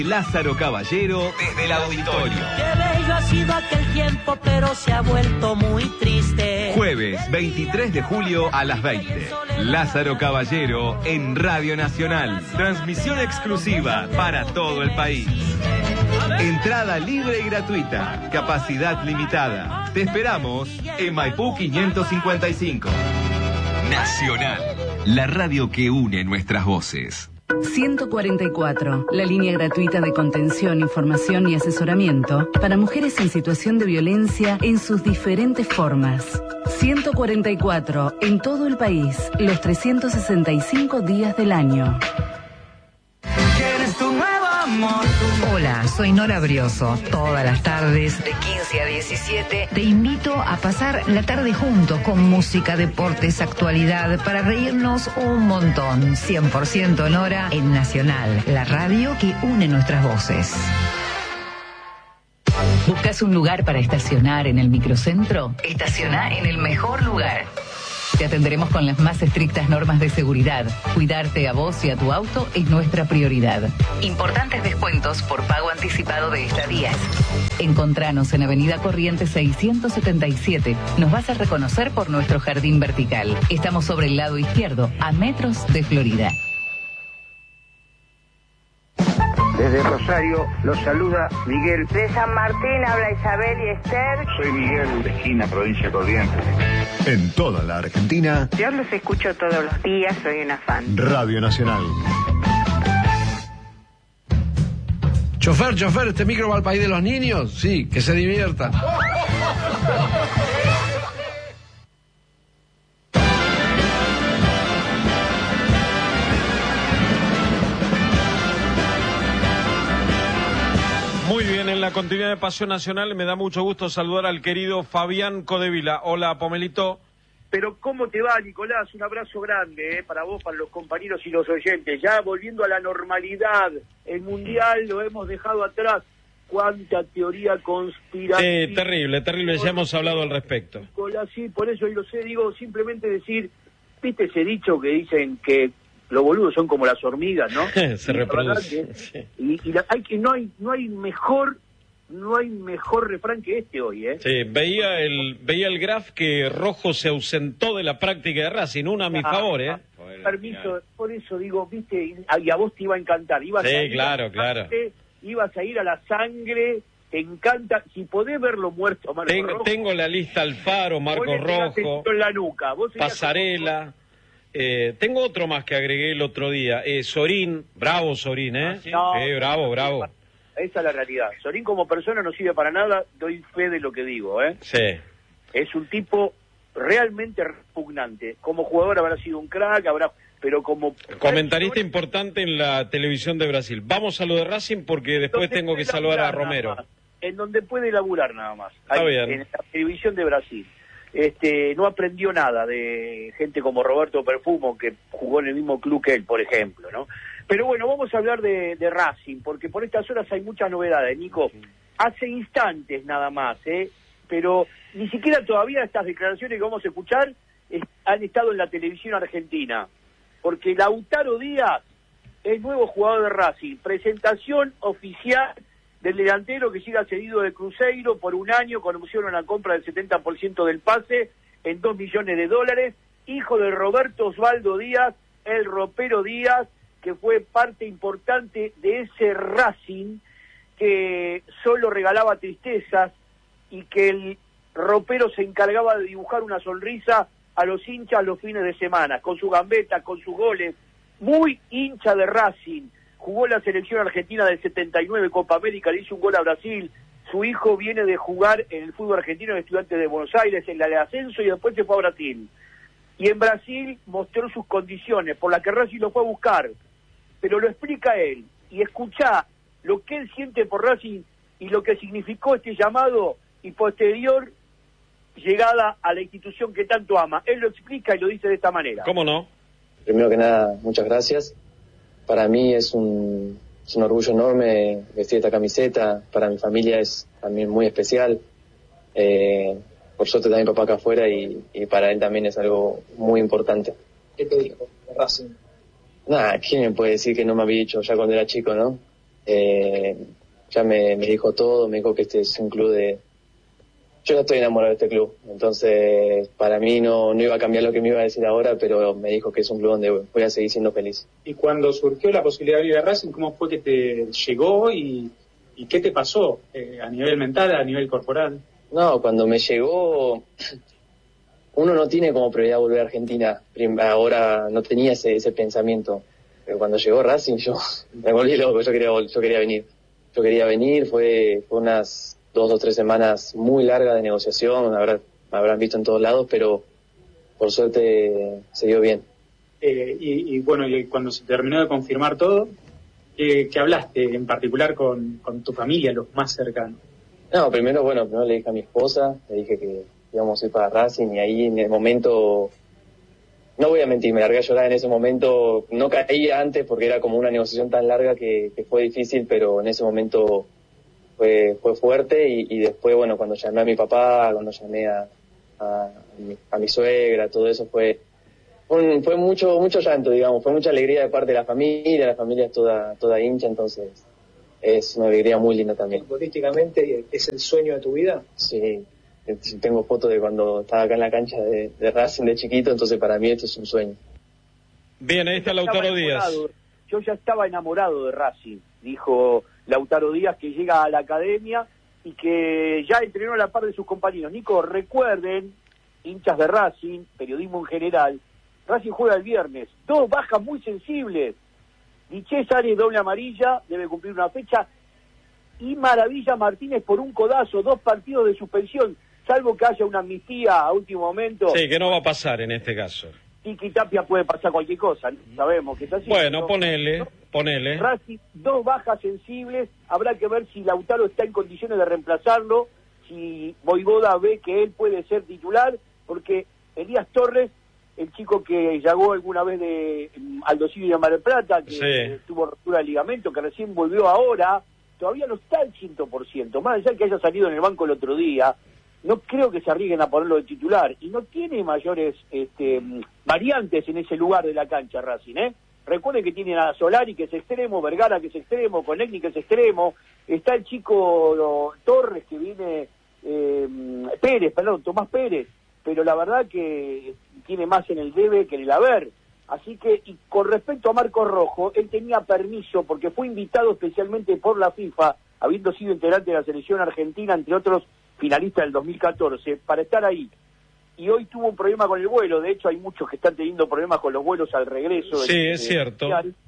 Lázaro Caballero desde el auditorio. Qué bello ha sido aquel tiempo, pero se ha vuelto muy triste. Jueves 23 de julio a las 20. Lázaro Caballero en Radio Nacional. Transmisión exclusiva para todo el país. Entrada libre y gratuita. Capacidad limitada. Te esperamos en Maipú 555. Nacional. La radio que une nuestras voces. 144, la línea gratuita de contención, información y asesoramiento para mujeres en situación de violencia en sus diferentes formas. 144, en todo el país, los 365 días del año. ¿Quieres tu nuevo amor? Hola, soy Nora Brioso. Todas las tardes, de 15 a 17, te invito a pasar la tarde juntos con música, deportes, actualidad, para reírnos un montón. 100% Nora en Nacional, la radio que une nuestras voces. ¿Buscas un lugar para estacionar en el microcentro? Estaciona en el mejor lugar. Te atenderemos con las más estrictas normas de seguridad. Cuidarte a vos y a tu auto es nuestra prioridad. Importantes descuentos por pago anticipado de estadías. Encontranos en Avenida Corrientes 677. Nos vas a reconocer por nuestro jardín vertical. Estamos sobre el lado izquierdo, a metros de Florida. Desde Rosario los saluda Miguel. De San Martín habla Isabel y Esther. Soy Miguel, de Esquina, provincia Corrientes. En toda la Argentina. Yo los escucho todos los días, soy una fan. Radio Nacional. Chofer, ¿este micro va al país de los niños? Sí, que se diviertan. Muy bien, en la continuidad de Pasión Nacional me da mucho gusto saludar al querido Fabián Codevila. Hola, Pomelito. Pero ¿cómo te va, Nicolás? Un abrazo grande para vos, para los compañeros y los oyentes. Ya volviendo a la normalidad, el Mundial lo hemos dejado atrás. Cuánta teoría conspirativa. Terrible, ya hemos hablado al respecto. Nicolás, sí, por eso yo lo sé, digo, simplemente decir, ¿viste ese dicho que dicen que los boludos son como las hormigas, ¿no? Se reproducen. Sí. No hay mejor refrán que este hoy, ¿eh? Sí, veía el graf que Rojo se ausentó de la práctica de Racing, una a mi favor, ¿eh? Permiso, por eso digo, viste, y a vos te iba a encantar. Claro. Ibas a ir a la sangre, te encanta, si podés verlo muerto, Marco Rojo. Tengo la lista Alfaro, Marco Rojo, en la nuca. Pasarela. Tengo otro más que agregué el otro día, Sorín, bravo Sorín, ¿eh? ¿Sí? No, bravo. Esa es la realidad. Sorín como persona no sirve para nada, doy fe de lo que digo, ¿eh? Sí. Es un tipo realmente repugnante. Como jugador habrá sido un crack, pero como comentarista importante en la televisión de Brasil. Vamos a lo de Racing porque después tengo que saludar a Romero. En donde puede laburar nada más. Está bien. En la televisión de Brasil. No aprendió nada de gente como Roberto Perfumo, que jugó en el mismo club que él, por ejemplo, ¿no? Pero bueno, vamos a hablar de Racing, porque por estas horas hay muchas novedades, Nico. Hace instantes nada más, pero ni siquiera todavía estas declaraciones que vamos a escuchar han estado en la televisión argentina, porque Lautaro Díaz es nuevo jugador de Racing. Presentación oficial del delantero que siga cedido de Cruzeiro por un año con opción a una compra del 70% del pase en $2 millones, hijo de Roberto Osvaldo Díaz, el ropero Díaz, que fue parte importante de ese Racing que solo regalaba tristezas y que el ropero se encargaba de dibujar una sonrisa a los hinchas los fines de semana, con su gambeta, con sus goles, muy hincha de Racing. Jugó la selección argentina del 79, Copa América, le hizo un gol a Brasil. Su hijo viene de jugar en el fútbol argentino en Estudiantes de Buenos Aires, en la de ascenso, y después se fue a Brasil. Y en Brasil mostró sus condiciones, por las que Racing lo fue a buscar. Pero lo explica él, y escuchá lo que él siente por Racing y lo que significó este llamado y posterior llegada a la institución que tanto ama. Él lo explica y lo dice de esta manera. ¿Cómo no? Primero que nada, muchas gracias. Para mí es un orgullo enorme vestir esta camiseta. Para mi familia es también muy especial. Por suerte también papá acá afuera y para él también es algo muy importante. ¿Qué te dijo de Racing? Nada, ¿quién me puede decir que no me había dicho ya cuando era chico, no? ya me dijo todo, me dijo que este es un club yo ya estoy enamorado de este club, entonces para mí no iba a cambiar lo que me iba a decir ahora, pero me dijo que es un club donde voy a seguir siendo feliz. Y cuando surgió la posibilidad de ir a Racing, ¿cómo fue que te llegó y qué te pasó a nivel mental, a nivel corporal? No, cuando me llegó, uno no tiene como prioridad volver a Argentina, ahora no tenía ese pensamiento, pero cuando llegó Racing yo me volví loco, yo quería venir, fue unas 2 o 3 semanas muy largas de negociación, habrán visto en todos lados, pero por suerte se dio bien. Y bueno, y cuando se terminó de confirmar todo, ¿qué hablaste en particular con tu familia, los más cercanos? No, primero le dije a mi esposa, le dije que íbamos a ir para Racing, y ahí en el momento, no voy a mentir, me largué a llorar en ese momento, no caí antes porque era como una negociación tan larga que fue difícil, pero en ese momento fue fuerte, y después, bueno, cuando llamé a mi papá, cuando llamé a mi suegra, todo eso fue mucho llanto, digamos, fue mucha alegría de parte de la familia es toda hincha, entonces es una alegría muy linda también. ¿Futbolísticamente es el sueño de tu vida? Sí, tengo fotos de cuando estaba acá en la cancha de Racing de chiquito, entonces para mí esto es un sueño. Bien, ahí está Lautaro Díaz. Yo ya estaba enamorado de Racing, dijo Lautaro Díaz, que llega a la academia y que ya entrenó a la par de sus compañeros. Nico, recuerden, hinchas de Racing, periodismo en general, Racing juega el viernes, 2 bajas muy sensibles. Diché Sáenz, doble amarilla, debe cumplir una fecha, y Maravilla Martínez por un codazo, 2 partidos de suspensión, salvo que haya una amnistía a último momento. Sí, que no va a pasar en este caso. Tiki Tapia puede pasar cualquier cosa, sabemos que está así. Bueno, ponele. Racing, 2 bajas sensibles, habrá que ver si Lautaro está en condiciones de reemplazarlo, si Voivoda ve que él puede ser titular, porque Elías Torres, el chico que llegó alguna vez de Aldo Civi de Mar del Plata, que tuvo rotura de ligamento, que recién volvió ahora, todavía no está al 100%, más allá que haya salido en el banco el otro día, no creo que se arriesguen a ponerlo de titular, y no tiene mayores variantes en ese lugar de la cancha Racing, Recuerden que tienen a Solari, que es extremo, Vergara, que es extremo, Conegni, que es extremo, está el chico Torres, que viene, Tomás Pérez, pero la verdad que tiene más en el debe que en el haber. Así que, y con respecto a Marcos Rojo, él tenía permiso, porque fue invitado especialmente por la FIFA, habiendo sido integrante de la selección argentina, entre otros finalistas del 2014, para estar ahí. Y hoy tuvo un problema con el vuelo, de hecho hay muchos que están teniendo problemas con los vuelos al regreso. Sí, es cierto.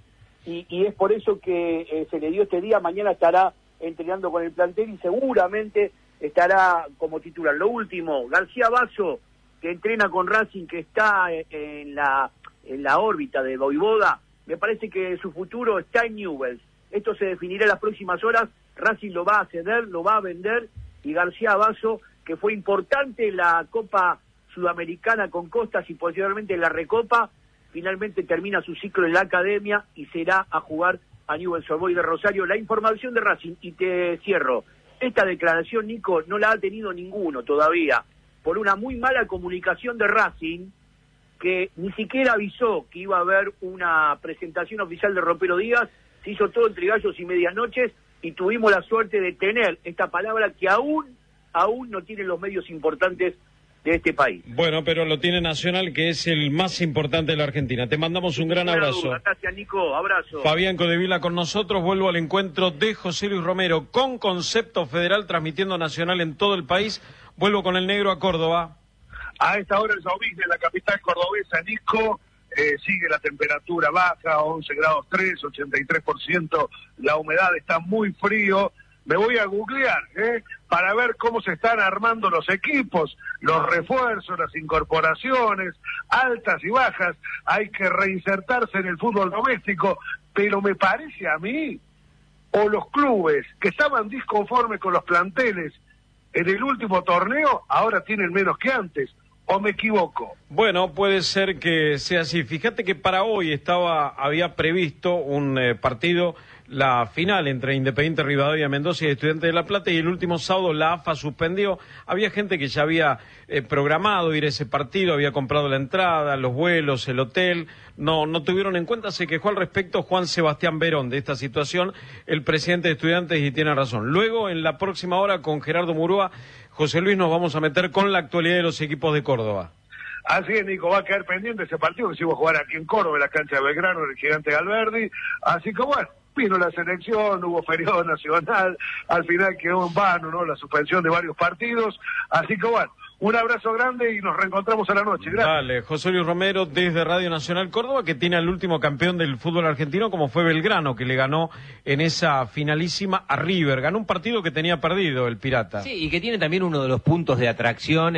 Y es por eso que se le dio este día, mañana estará entrenando con el plantel y seguramente estará como titular. Lo último, García Basso, que entrena con Racing, que está en la órbita de Voivoda, me parece que su futuro está en Newell's. Esto se definirá en las próximas horas, Racing lo va a ceder, lo va a vender, y García Basso, que fue importante en la Copa Sudamericana con Costas y posteriormente en la Recopa, finalmente termina su ciclo en la academia y será a jugar a Newell's Old Boys de Rosario. La información de Racing, y te cierro, esta declaración, Nico, no la ha tenido ninguno todavía, por una muy mala comunicación de Racing, que ni siquiera avisó que iba a haber una presentación oficial de Ropero Díaz, se hizo todo entre gallos y medianoches, y tuvimos la suerte de tener esta palabra que aún no tienen los medios importantes de este país. Bueno, pero lo tiene Nacional, que es el más importante de la Argentina. Te mandamos un gran abrazo. Gracias, Nico. Abrazo. Fabián Codevila con nosotros. Vuelvo al encuentro de José Luis Romero con concepto federal, transmitiendo Nacional en todo el país. Vuelvo con el negro a Córdoba. A esta hora el Sauvix de la capital cordobesa, Nico, sigue la temperatura baja, 11 grados 3, 83%, la humedad está muy frío. Me voy a googlear, para ver cómo se están armando los equipos, los refuerzos, las incorporaciones, altas y bajas. Hay que reinsertarse en el fútbol doméstico, pero me parece a mí, o los clubes que estaban disconformes con los planteles en el último torneo, ahora tienen menos que antes. ¿O me equivoco? Bueno, puede ser que sea así. Fíjate que para hoy había previsto un partido la final entre Independiente Rivadavia, Mendoza y Estudiantes de La Plata, y el último sábado la AFA suspendió. Había gente que ya había programado ir a ese partido, había comprado la entrada, los vuelos, el hotel, no tuvieron en cuenta. Se quejó al respecto Juan Sebastián Verón de esta situación, el presidente de Estudiantes, y tiene razón. Luego, en la próxima hora, con Gerardo Murúa, José Luis, nos vamos a meter con la actualidad de los equipos de Córdoba. Así es, Nico, va a quedar pendiente ese partido que se iba a jugar aquí en Córdoba, en la cancha de Belgrano, en el Gigante Galverdi. Así que bueno, vino la selección, hubo feriado nacional, al final quedó en vano, ¿no?, la suspensión de varios partidos. Así que bueno, un abrazo grande y nos reencontramos a la noche. Gracias. Dale, José Luis Romero desde Radio Nacional Córdoba, que tiene al último campeón del fútbol argentino, como fue Belgrano, que le ganó en esa finalísima a River. Ganó un partido que tenía perdido el Pirata. Sí, y que tiene también uno de los puntos de atracción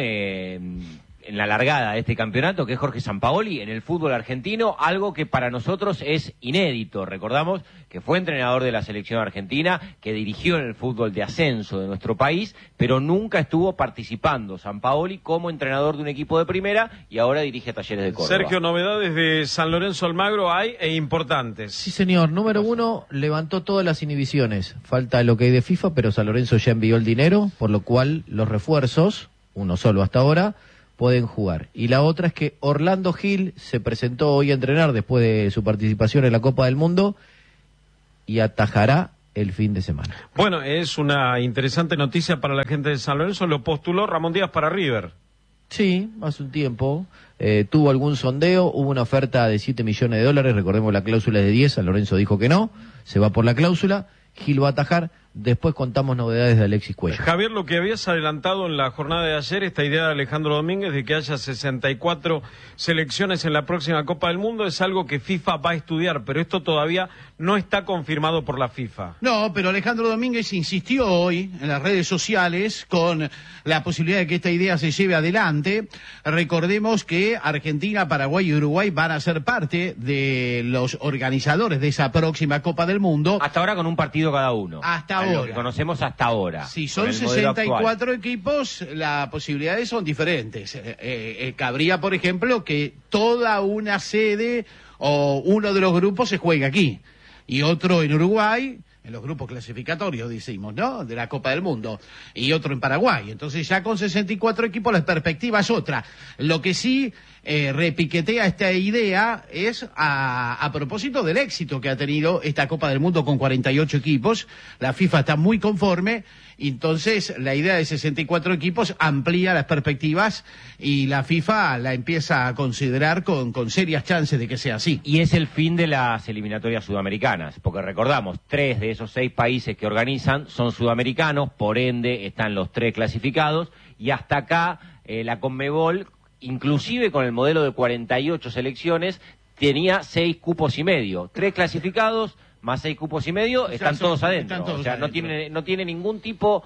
en la largada de este campeonato, que es Jorge Sampaoli en el fútbol argentino, algo que para nosotros es inédito. Recordamos que fue entrenador de la selección argentina, que dirigió en el fútbol de ascenso de nuestro país, pero nunca estuvo participando Sampaoli como entrenador de un equipo de primera, y ahora dirige a Talleres de Córdoba. Sergio, novedades de San Lorenzo Almagro hay e importantes. Sí, señor. Número 1, levantó todas las inhibiciones. Falta el ok de FIFA, pero San Lorenzo ya envió el dinero, por lo cual los refuerzos, uno solo hasta ahora, pueden jugar. Y la otra es que Orlando Gil se presentó hoy a entrenar después de su participación en la Copa del Mundo y atajará el fin de semana. Bueno, es una interesante noticia para la gente de San Lorenzo. Lo postuló Ramón Díaz para River. Sí, hace un tiempo. Tuvo algún sondeo, hubo una oferta de $7 millones. Recordemos, la cláusula es de 10, San Lorenzo dijo que no, se va por la cláusula. Gil va a atajar. Después contamos novedades de Alexis Cuellar. Javier, lo que habías adelantado en la jornada de ayer, esta idea de Alejandro Domínguez de que haya 64 selecciones en la próxima Copa del Mundo, es algo que FIFA va a estudiar, pero esto todavía no está confirmado por la FIFA. No, pero Alejandro Domínguez insistió hoy en las redes sociales con la posibilidad de que esta idea se lleve adelante. Recordemos que Argentina, Paraguay y Uruguay van a ser parte de los organizadores de esa próxima Copa del Mundo. Hasta ahora con un partido cada uno. Hasta ahora. Lo que conocemos hasta ahora. Si son 64 equipos, las posibilidades son diferentes. Cabría, por ejemplo, que toda una sede o uno de los grupos se juegue aquí y otro en Uruguay, en los grupos clasificatorios, decimos, ¿no?, de la Copa del Mundo, y otro en Paraguay. Entonces ya con 64 equipos la perspectiva es otra. Lo que sí repiquetea esta idea es a propósito del éxito que ha tenido esta Copa del Mundo con 48 equipos. La FIFA está muy conforme, entonces la idea de 64 equipos amplía las perspectivas y la FIFA la empieza a considerar con serias chances de que sea así. Y es el fin de las eliminatorias sudamericanas, porque recordamos, 3 de esos 6 países que organizan son sudamericanos, por ende están los 3 clasificados, y hasta acá la Conmebol, inclusive con el modelo de 48 selecciones, tenía 6 cupos y medio. 3 clasificados más 6 cupos y medio, están todos adentro. O sea, no tiene ningún tipo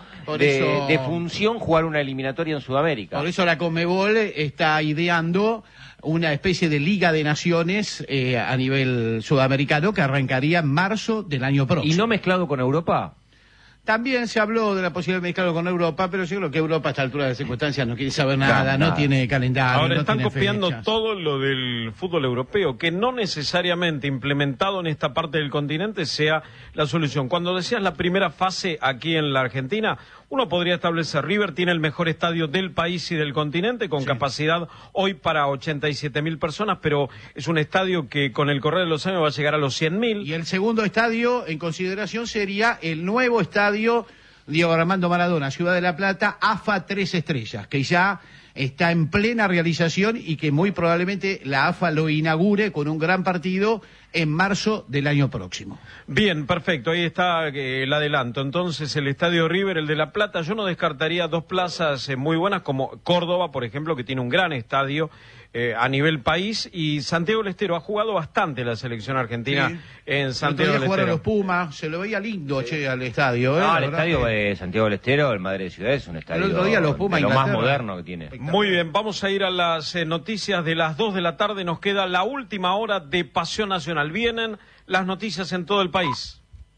de función jugar una eliminatoria en Sudamérica. Por eso la Conmebol está ideando una especie de Liga de Naciones a nivel sudamericano que arrancaría en marzo del año próximo. ¿Y no mezclado con Europa? También se habló de la posibilidad de mezclarlo con Europa, pero yo creo que Europa a esta altura de circunstancias no quiere saber nada, no tiene calendario. Ahora no están tiene copiando fechas. todo lo del fútbol europeo, que no necesariamente implementado en esta parte del continente sea la solución. Cuando decías la primera fase aquí en la Argentina, uno podría establecer, River tiene el mejor estadio del país y del continente, con capacidad hoy para 87.000 personas, pero es un estadio que con el correr de los años va a llegar a los 100.000. Y el segundo estadio en consideración sería el nuevo estadio Diego Armando Maradona, Ciudad de la Plata, AFA 3 estrellas, que ya está en plena realización y que muy probablemente la AFA lo inaugure con un gran partido en marzo del año próximo. Bien, perfecto, ahí está el adelanto. Entonces, el Estadio River, el de La Plata, yo no descartaría 2 plazas muy buenas, como Córdoba, por ejemplo, que tiene un gran estadio a nivel país, y Santiago del Estero ha jugado bastante la selección argentina en Santiago del Estero. Jugaron los Pumas, se lo veía lindo al estadio. No, el estadio de Santiago del Estero, el Madre de Ciudad, es un estadio el otro día los Pumas, de lo más moderno que tiene. Muy bien, vamos a ir a las noticias de las 2 de la tarde, nos queda la última hora de Pasión Nacional. Vienen las noticias en todo el país.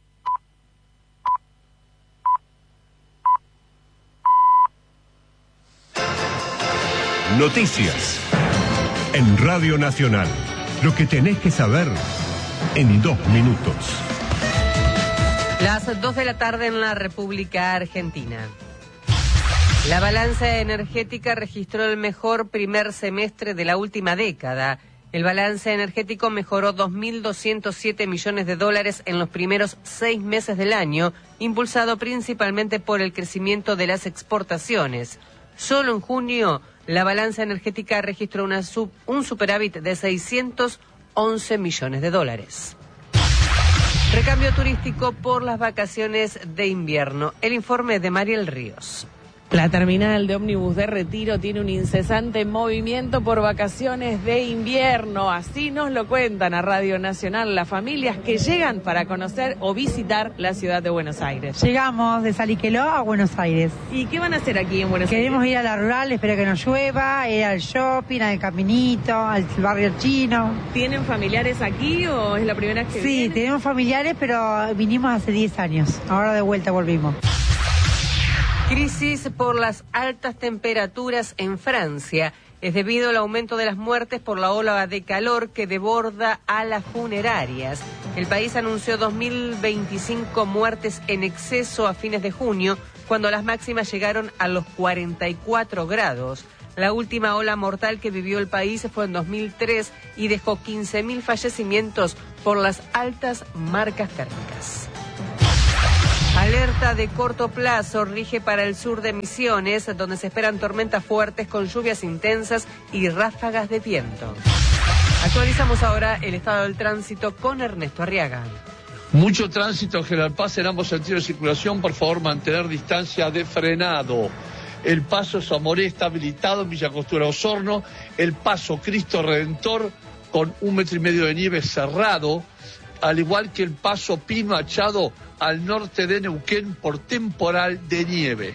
Noticias en Radio Nacional. Lo que tenés que saber en 2 minutos. Las 2 de la tarde en la República Argentina. La balanza energética registró el mejor primer semestre de la última década. El balance energético mejoró 2.207 millones de dólares en los primeros 6 meses del año, impulsado principalmente por el crecimiento de las exportaciones. Solo en junio, la balanza energética registró un superávit de 611 millones de dólares. Recambio turístico por las vacaciones de invierno. El informe de Mariel Ríos. La terminal de ómnibus de Retiro tiene un incesante movimiento por vacaciones de invierno. Así nos lo cuentan a Radio Nacional las familias que llegan para conocer o visitar la ciudad de Buenos Aires. Llegamos de Saliqueló a Buenos Aires. ¿Y qué van a hacer aquí en Buenos Queremos Aires? ir a la rural, espero que no llueva, ir al shopping, al caminito, al barrio chino. ¿Tienen familiares aquí o es la primera vez que Sí, vienen? tenemos familiares, pero vinimos hace 10 años. Ahora de vuelta volvimos. Crisis por las altas temperaturas en Francia. Es debido al aumento de las muertes por la ola de calor que desborda a las funerarias. El país anunció 2.025 muertes en exceso a fines de junio, cuando las máximas llegaron a los 44 grados. La última ola mortal que vivió el país fue en 2003 y dejó 15.000 fallecimientos por las altas marcas térmicas. Alerta de corto plazo rige para el sur de Misiones, donde se esperan tormentas fuertes con lluvias intensas y ráfagas de viento. Actualizamos ahora el estado del tránsito con Ernesto Arriaga. Mucho tránsito en General Paz en ambos sentidos de circulación. Por favor, mantener distancia de frenado. El paso Zamoré está habilitado en Villa Costura Osorno. El paso Cristo Redentor con 1,5 metros de nieve cerrado. Al igual que el paso Pi Machado al norte de Neuquén por temporal de nieve.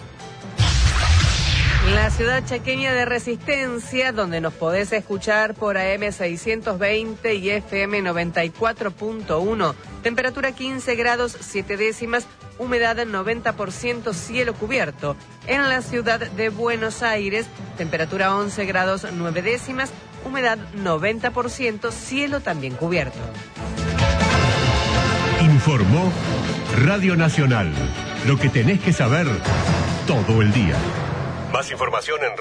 La ciudad chaqueña de Resistencia, donde nos podés escuchar por AM 620 y FM 94.1. Temperatura 15 grados 7 décimas, humedad 90%, cielo cubierto. En la ciudad de Buenos Aires, temperatura 11 grados 9 décimas, humedad 90%, cielo también cubierto. Informó Radio Nacional. Lo que tenés que saber todo el día. Más información en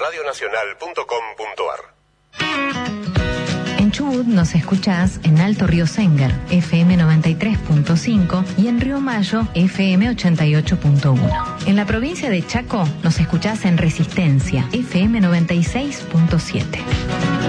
radionacional.com.ar. En Chubut nos escuchás en Alto Río Sengar, FM 93.5 y en Río Mayo, FM 88.1. En la provincia de Chaco nos escuchás en Resistencia, FM 96.7.